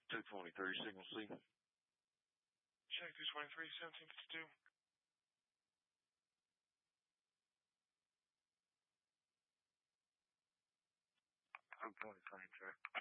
223, Signal C. Check 223, 1752. I'm 20, same check.